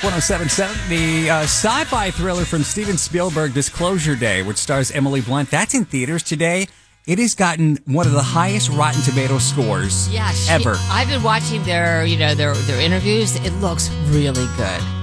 1077. The sci-fi thriller from Steven Spielberg, Disclosure Day, which stars Emily Blunt. That's in theaters today. It has gotten one of the highest Rotten Tomato scores ever. I've been watching their interviews. It looks really good.